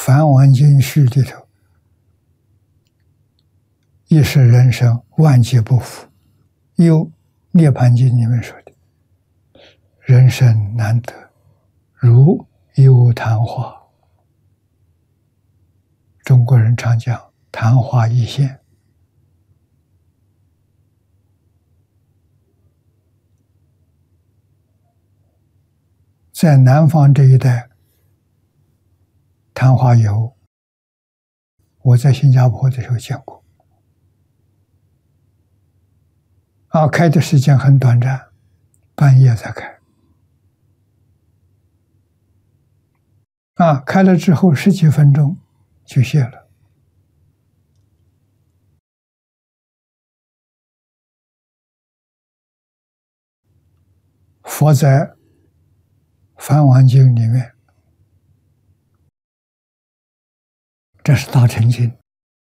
梵王经序里头，一世人生万劫不复。有涅盘经里面说的，人生难得，如有昙花。中国人常讲昙花一现。在南方这一带，昙花油，我在新加坡的时候见过。开的时间很短暂，半夜才开。开了之后10几分钟就谢了。佛在《梵王经》里面，这是大乘经，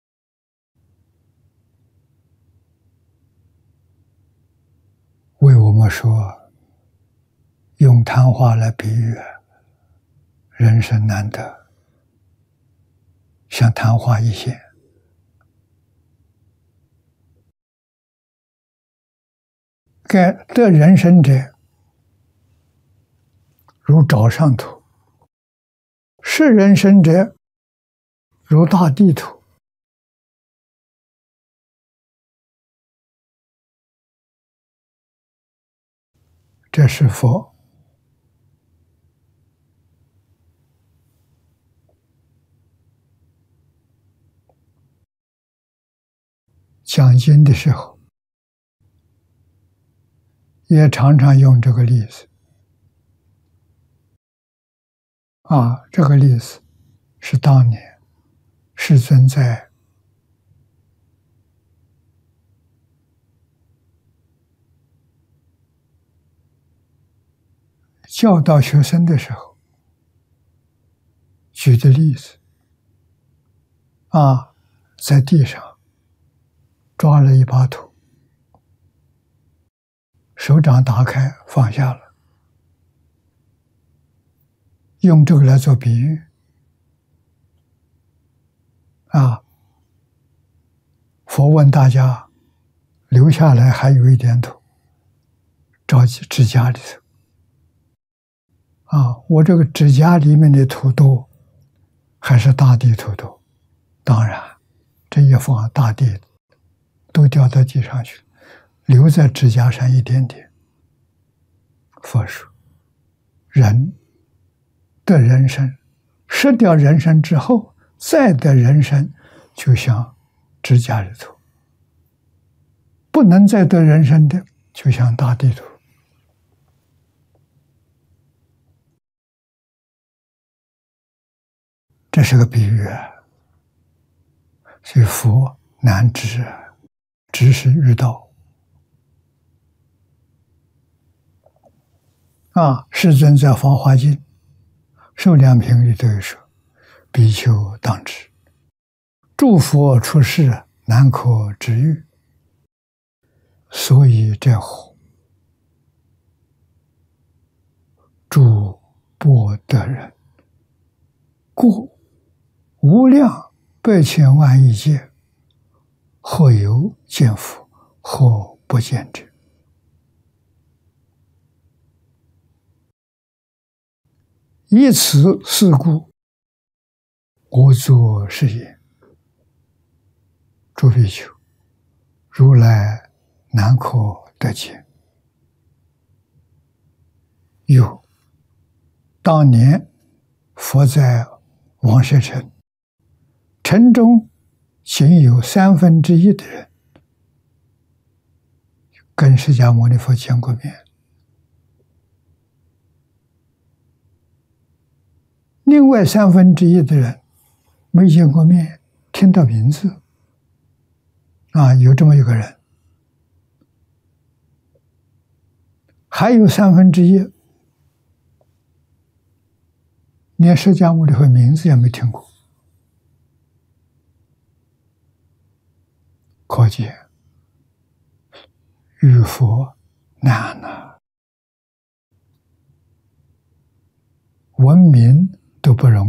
为我们说，用昙花来比喻人生难得，像昙花一现。该得人生者，如沼上土；失人生者，如大地土。这是佛讲经的时候，也常常用这个例子。这个例子是当年世尊在教导学生的时候举的例子。在地上抓了一把土，手掌打开放下了，用这个来做比喻。佛问大家，留下来还有一点土，照指甲里头。我这个指甲里面的土多，还是大地土多？当然，这一放大地都掉到地上去，留在指甲上一点点。佛说，人得人生，失掉人生之后，再得人生，就像指甲里头；不能再得人生的，就像大地土。这是个比喻所以佛难知，知是遇道。世尊在《法华经》受量品里头说：“比丘当知，诸佛出世，难可知喻，所以这乎诸般得人，故无量百千万亿劫，或有见佛，或不见者。”以此事故，我作是言：诸比丘，如来难可得见。有当年佛在王舍城，城中仅有1/3的人跟释迦牟尼佛见过面，另外1/3的人没见过面，听到名字。有这么一个人。还有1/3连释迦牟尼佛名字也没听过。可见遇佛难了，闻名都不容易。